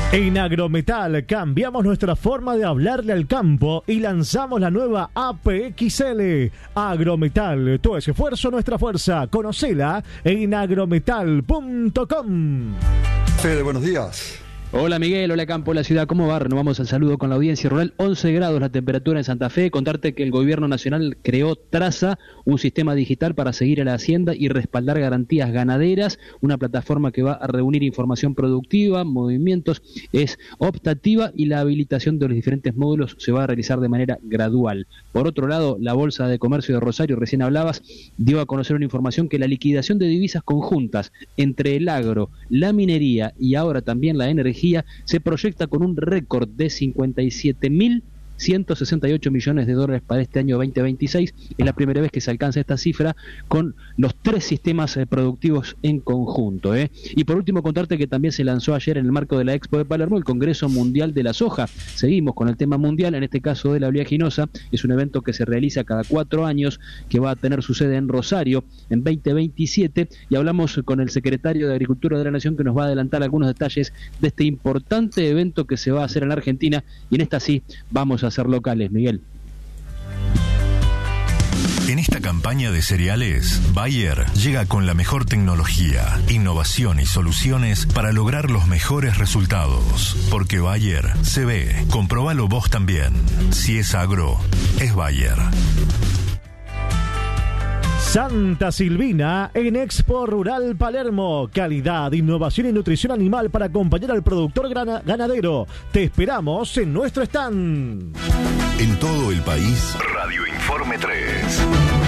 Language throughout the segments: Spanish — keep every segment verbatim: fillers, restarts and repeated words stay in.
En Agrometal cambiamos nuestra forma de hablarle al campo y lanzamos la nueva A P X L. Agrometal, tu esfuerzo, nuestra fuerza. Conocela en agrometal punto com. Fede, buenos días. Hola Miguel, hola campo, la ciudad, ¿cómo va? Renovamos el saludo con la audiencia rural. once grados la temperatura en Santa Fe. Contarte que el gobierno nacional creó Traza, un sistema digital para seguir a la hacienda y respaldar garantías ganaderas, una plataforma que va a reunir información productiva, movimientos, es optativa y la habilitación de los diferentes módulos se va a realizar de manera gradual. Por otro lado, la Bolsa de Comercio de Rosario, recién hablabas, dio a conocer una información que la liquidación de divisas conjuntas entre el agro, la minería y ahora también la energía se proyecta con un récord de cincuenta y siete mil ciento sesenta y ocho millones de dólares para este año veinte veintiséis. Es la primera vez que se alcanza esta cifra con los tres sistemas eh, productivos en conjunto. ¿eh? Y por último, contarte que también se lanzó ayer en el marco de la Expo de Palermo el Congreso Mundial de la Soja. Seguimos con el tema mundial, en este caso de la oleaginosa. Es un evento que se realiza cada cuatro años, que va a tener su sede en Rosario en veinte veintisiete, y hablamos con el secretario de Agricultura de la Nación, que nos va a adelantar algunos detalles de este importante evento que se va a hacer en la Argentina, y en esta sí vamos a ser locales, Miguel. En esta campaña de cereales, Bayer llega con la mejor tecnología, innovación y soluciones para lograr los mejores resultados. Porque Bayer se ve, comprobalo vos también. Si es agro, es Bayer. Santa Silvina en Expo Rural Palermo. Calidad, innovación y nutrición animal para acompañar al productor grana- ganadero. Te esperamos en nuestro stand. En todo el país, Radio Informe tres.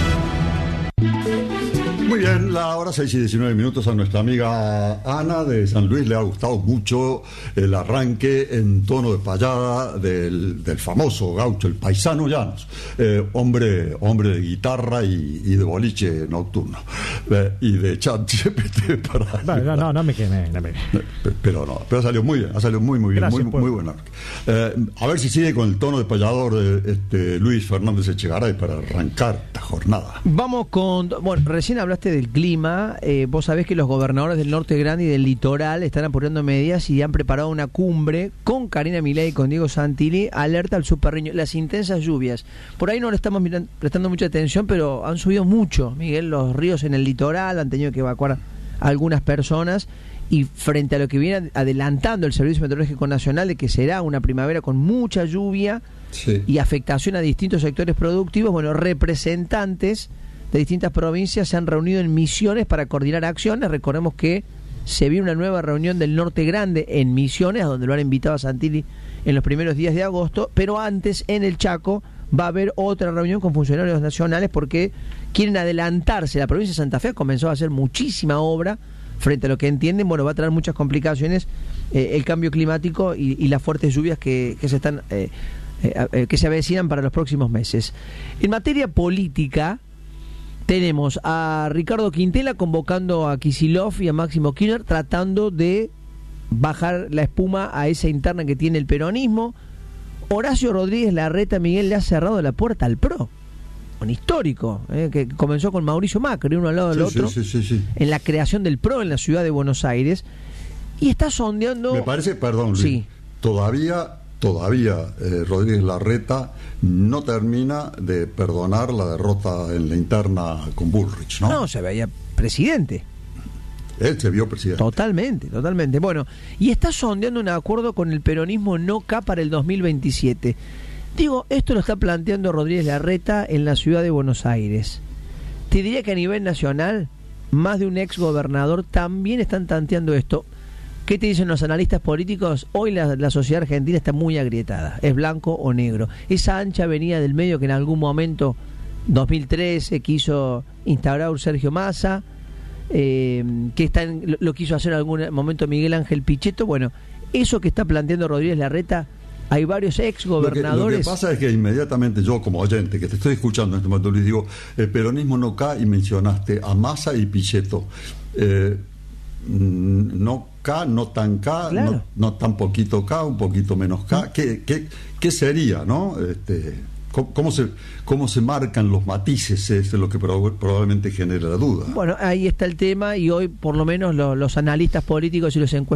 Muy bien, la hora seis y diecinueve minutos. A nuestra amiga Ana de San Luis le ha gustado mucho el arranque en tono de payada del, del famoso gaucho, el paisano Llanos, eh, hombre, hombre de guitarra y, y de boliche nocturno, eh, y de chat G P T para... No, no, no, no me quemé, no me... Pero no, pero salió muy bien, ha salido muy, muy bien, Gracias, muy, pues. muy bueno. Eh, a ver si sigue con el tono de payador de este, Luis Fernández Echegaray para arrancar esta jornada. Vamos con... Bueno, recién hablaste del clima. Eh, vos sabés que los gobernadores del Norte Grande y del Litoral están apurando medidas y han preparado una cumbre con Karina Milei y con Diego Santilli. Alerta al superriño. Las intensas lluvias. Por ahí no le estamos mirando, prestando mucha atención, pero han subido mucho, Miguel, los ríos en el litoral. Han tenido que evacuar a algunas personas. Y frente a lo que viene adelantando el Servicio Meteorológico Nacional de que será una primavera con mucha lluvia, sí, y afectación a distintos sectores productivos, bueno, representantes de distintas provincias se han reunido en Misiones para coordinar acciones. Recordemos que se viene una nueva reunión del Norte Grande en Misiones, a donde lo han invitado a Santilli en los primeros días de agosto, pero antes en el Chaco va a haber otra reunión con funcionarios nacionales porque quieren adelantarse. La provincia de Santa Fe comenzó a hacer muchísima obra frente a lo que entienden, bueno, va a traer muchas complicaciones eh, el cambio climático y, y las fuertes lluvias que, que se están eh, eh, que se avecinan para los próximos meses. En materia política, tenemos a Ricardo Quintela convocando a Kicillof y a Máximo Kirchner tratando de bajar la espuma a esa interna que tiene el peronismo. Horacio Rodríguez Larreta, Miguel, le ha cerrado la puerta al P R O. Un histórico, eh, que comenzó con Mauricio Macri, uno al lado del sí, otro, sí, sí, sí, sí. en la creación del P R O en la ciudad de Buenos Aires. Y está sondeando... Me parece, perdón, Luis, sí. todavía... Todavía eh, Rodríguez Larreta no termina de perdonar la derrota en la interna con Bullrich, ¿no? No, se veía presidente. Él se vio presidente. Totalmente, totalmente. Bueno, y está sondeando un acuerdo con el peronismo no K para el dos mil veintisiete. Digo, esto lo está planteando Rodríguez Larreta en la ciudad de Buenos Aires. Te diría que a nivel nacional, más de un ex gobernador también están tanteando esto. ¿Qué te dicen los analistas políticos? Hoy la, la sociedad argentina está muy agrietada. Es blanco o negro. Esa ancha avenida del medio que en algún momento, dos mil trece, quiso instaurar Sergio Massa, eh, que está en, lo quiso hacer en algún momento Miguel Ángel Pichetto. Bueno, eso que está planteando Rodríguez Larreta, hay varios ex gobernadores. Lo que, lo que pasa es que inmediatamente yo, como oyente, que te estoy escuchando en este momento, les digo, el peronismo no K, y mencionaste a Massa y Pichetto. Eh, no K, no tan K, claro. no, no tan poquito K, un poquito menos K. ¿Qué, qué, qué sería, no? Este, ¿cómo, cómo, se, ¿Cómo se marcan los matices? Es lo que prob- probablemente genera la duda. Bueno, ahí está el tema, y hoy por lo menos lo, los analistas políticos y los encuestadores